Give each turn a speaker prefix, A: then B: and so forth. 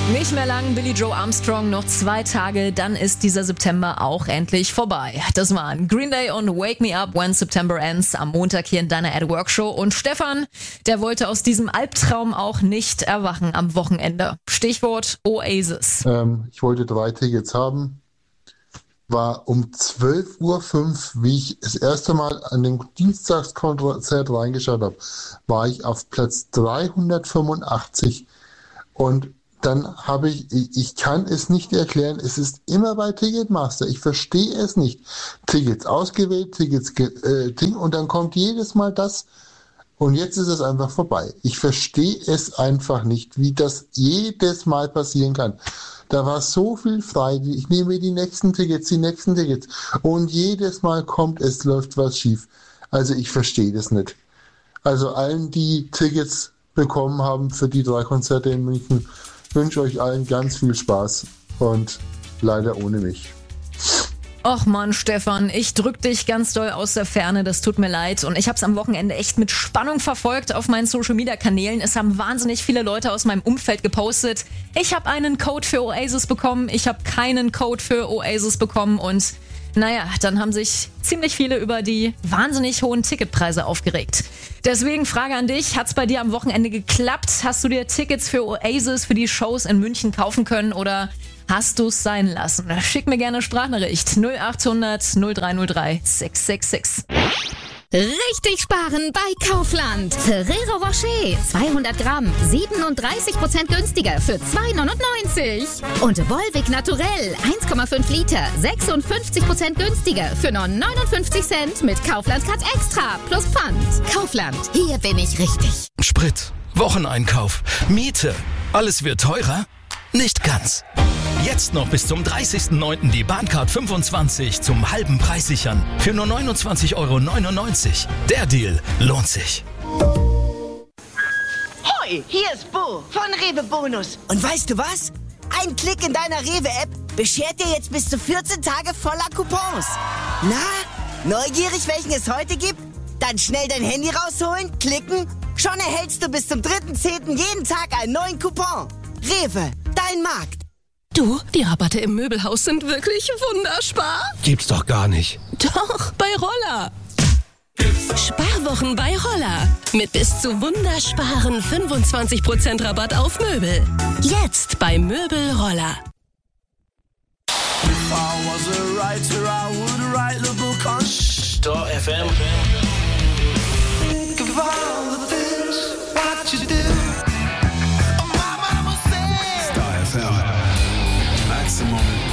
A: Nicht mehr lang, Billie Joe Armstrong, noch 2 Tage, dann ist dieser September auch endlich vorbei. Das waren Green Day und Wake Me Up When September Ends am Montag hier in deiner At Work Show. Und Stefan, der wollte aus diesem Albtraum auch nicht erwachen am Wochenende. Stichwort Oasis.
B: Ich wollte 3 Tickets haben. War um 12.05 Uhr, wie ich das erste Mal an dem Dienstagskonzert reingeschaut habe, war ich auf Platz 385 und dann habe ich kann es nicht erklären, es ist immer bei Ticketmaster, ich verstehe es nicht. Tickets ausgewählt, Tickets und dann kommt jedes Mal das und jetzt ist es einfach vorbei. Ich verstehe es einfach nicht, wie das jedes Mal passieren kann. Da war so viel frei, ich nehme mir die nächsten Tickets und jedes Mal es läuft was schief. Also ich verstehe das nicht. Also allen, die Tickets bekommen haben für die 3 Konzerte in München, wünsche euch allen ganz viel Spaß und leider ohne mich.
A: Och Mann, Stefan, ich drück dich ganz doll aus der Ferne, das tut mir leid. Und ich hab's am Wochenende echt mit Spannung verfolgt auf meinen Social-Media-Kanälen. Es haben wahnsinnig viele Leute aus meinem Umfeld gepostet. Ich habe einen Code für Oasis bekommen, ich habe keinen Code für Oasis bekommen und naja, dann haben sich ziemlich viele über die wahnsinnig hohen Ticketpreise aufgeregt. Deswegen Frage an dich, hat's bei dir am Wochenende geklappt? Hast du dir Tickets für Oasis, für die Shows in München kaufen können oder hast du's sein lassen? Schick mir gerne eine Sprachnachricht 0800 0303 666.
C: Richtig sparen bei Kaufland. Ferrero Rocher 200 Gramm 37% günstiger für 2,99. Und Volvic Naturell 1,5 Liter 56% günstiger für nur 59 Cent mit Kaufland Cut Extra plus Pfand. Kaufland, hier bin ich richtig.
D: Sprit, Wocheneinkauf, Miete, alles wird teurer? Nicht ganz. Jetzt noch bis zum 30.09. die Bahncard 25 zum halben Preis sichern. Für nur 29,99 €. Der Deal lohnt sich.
E: Hoi, hier ist Bo von Rewe Bonus. Und weißt du was? Ein Klick in deiner Rewe-App beschert dir jetzt bis zu 14 Tage voller Coupons. Na, neugierig, welchen es heute gibt? Dann schnell dein Handy rausholen, klicken. Schon erhältst du bis zum 3.10. jeden Tag einen neuen Coupon. Rewe, dein Markt.
F: Du, die Rabatte im Möbelhaus sind wirklich wunderspar.
D: Gibt's doch gar nicht.
F: Doch, bei Roller. Sparwochen bei Roller. Mit bis zu wundersparen 25% Rabatt auf Möbel. Jetzt bei Möbel Roller.
D: Star FM.
G: Star FM. Maximum